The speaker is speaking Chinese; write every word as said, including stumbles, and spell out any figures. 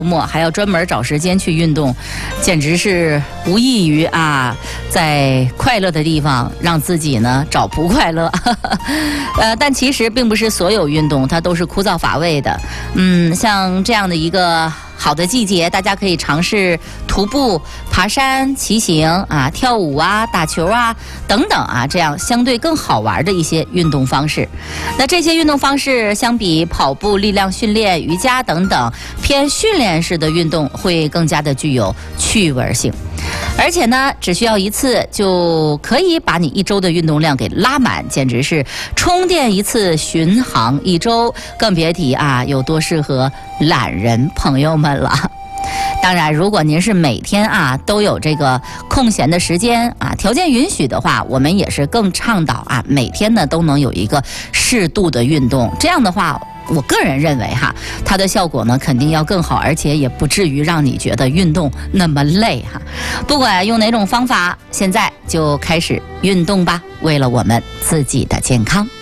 末还要专门找时间去运动，简直是无异于啊，在快乐的地方让自己呢找不快乐。呃，但其实并不是所有运动它都是枯燥乏味的。嗯，像这样的一个好的季节，大家可以尝试徒步、爬山、骑行啊、跳舞啊、打球啊等等啊，这样相对更好玩的一些运动方式。那这些运动方式相比跑步、力量训练、瑜伽等等偏训练式的运动，会更加的具有趣味性。而且呢，只需要一次就可以把你一周的运动量给拉满，简直是充电一次巡航一周，更别提啊有多适合懒人朋友们了。当然，如果您是每天啊都有这个空闲的时间啊，条件允许的话，我们也是更倡导啊每天呢都能有一个适度的运动。这样的话，我个人认为哈，它的效果呢肯定要更好，而且也不至于让你觉得运动那么累哈。不管用哪种方法，现在就开始运动吧，为了我们自己的健康。